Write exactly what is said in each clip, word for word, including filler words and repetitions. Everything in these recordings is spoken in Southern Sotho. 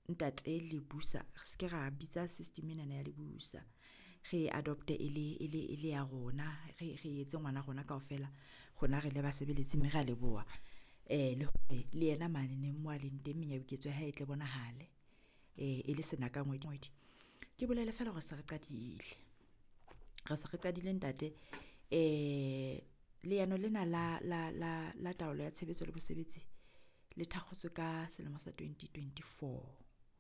ntate Lebusa re se ke ra bitsa system ena ya Lebusa re adopte ele ele ele ya rona re re etse ngwana rona kaofela gona re le ba sebeletsi mme ga leboa eh le le yena mane ne mo aleng teng menya biketso ha etle bona hale eh ele sena ka ngwedi ngwedi ke bolele fela go se re qadile ga se re qadile ntate eh leano lena la la la la taolo ya tshebetso le bosebetsi le thakgotswe ka selemo sa twenty twenty-four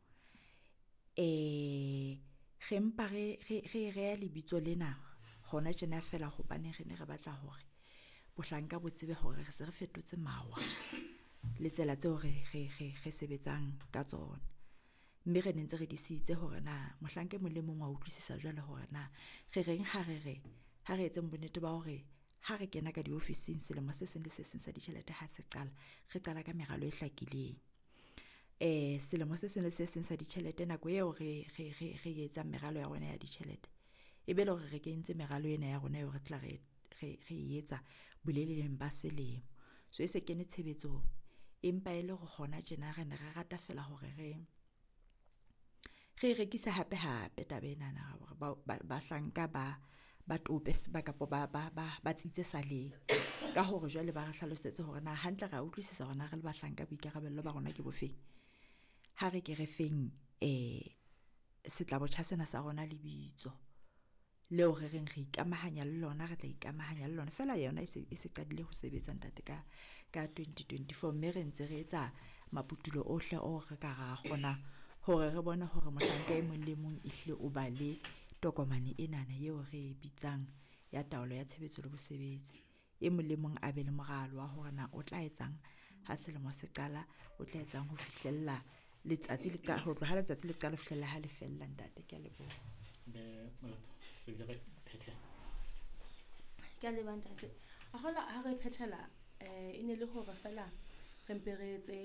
eh ge mpa re re re le bitso lena gona tsena fela go bane re ne re batla hore bohlanka bo tsebe hore re se re fetotse mawa le tsela tse hore re re re sebetsang ka tsona mme re ntse re di sitse hore na mohlanke mo le mong wa utlwisisa jwale hore na re reng ha re re ha re etse mbonete ba hore ha re kena ka di office selemo se seng le se seng sa ditjhelete ha se qala re qala ka meralo e hlakileng eh selemo se seng le se seng sa ditjhelete nako eo re re re re etsa meralo ya rona ya ditjhelete e be le hore re kentse meralo ena ya rona eo re tla re re re etsa boleleleng ba selemo so e se kene tshebetso empa ile go gona tjena re ne re rata fela hore re re rekisa hape hape tabena na ba hlanka ba ba tope ba kapo ba ba ba ba tsitse sale ka hore jwale ba re hlalosetse hore na hantle ra utlwisisa hore na re le ba hlanka boikarabello ba rona ke bofeng ha re ke re feng eh setlabo tjha sena sa rona le bitso leo re reng re ikamahanya le lona re tla ikamahanya le lona fela yona e se e se qadile ho sebetsa ntate ka ka twenty twenty-four mme re ntse re etsa maputulo ohle o re ka ra gona hore re bone hore mohlanka e mong le mong ihle o ba le tokomane enana yeo re bitsang ya taolo ya tshebetso le bosebetsi e mong le mong a be le moralo wa hore na o tla etsang ha selemo se qala o tla etsang ho fihlella letsatsi le ka ho tloha letsatsi le qala fihlella ha le fella ntate ke a leboha be molapo se bile re phethela ke a leboha ntate a hola ha re phethela eh ine le hore fela re mperetse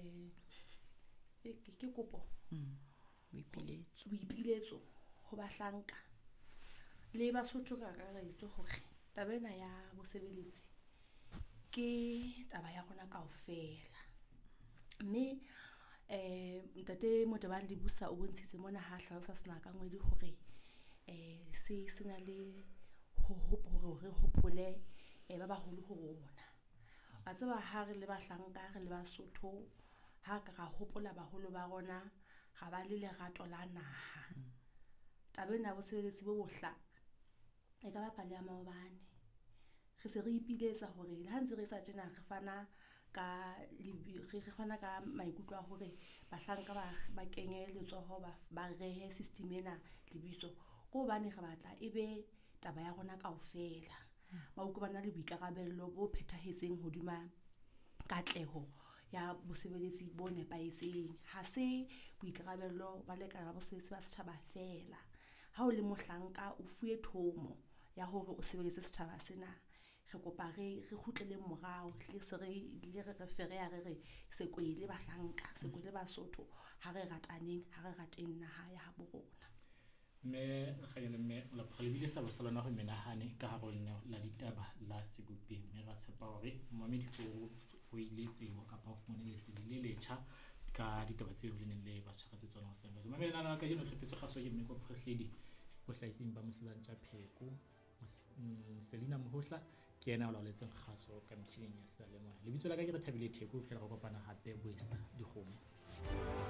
eh ke kopo mm boipiletso boipiletso ho bahlanka le Basotho ka kakaretso hore tabena ya bosebeletsi ke taba ya rona kaofela mme eh ntate Motebang Lebusa o bontshitse mona ha hlalosa sena ka ngwedi hore eh se sena le ho hore re hopole e ba baholo ho rona a tseba ha re le bahlanka re le Basotho ha ka ra hopola baholo ba rona ga ba le lerato la naha tabena bosebeletsi bo bohla e ka ba pale ya maobane re se re ipiletsa hore ha ntse re etsa tjena re fana ka re fana ka maikutlo a hore bahlanka ba ba kenye letsoho ba ba rehe system ena lebitso go bane re batla ebe taba ya rona kaofela ba utlwa bana le boikarabello bo phethahetseng hodima katleho ya bosebeletsi bo nepaetseng ha se boikarabello ba le ka bosebeletsi ba setjhaba fela ha o le mohlanka o fuwe thomo ya hore o sebeletse setjhaba sena re kopa re re khutlele morao le se re le re refere ya re re se kwele bahlanka se kwele Basotho ha re rataneng ha re rateng naha ya ha borona me ga yele me la phalebile sa ba salana go menahane ka ha rona la ditaba la segupi me ra tshepa hore mamedi go go iletsego ka pa fumane le se le letšha ka ditaba tseo le neng le ba tshwaretse tsona go sembele mamedi nana ka jeno tlhopetso ga so ke me go photlhedi go hlaiseng ba moselantša pheko Selina Mohohla ke ena o laoletseng kgaso ka metšhineng ya seyalemoya lebitso la ka ke re Thabile Theko fela go kopana hape boesa dikgomo.